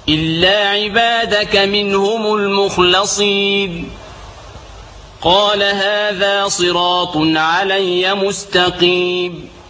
إلا عبادك منهم المخلصين. قال هذا صراط علي مستقيم.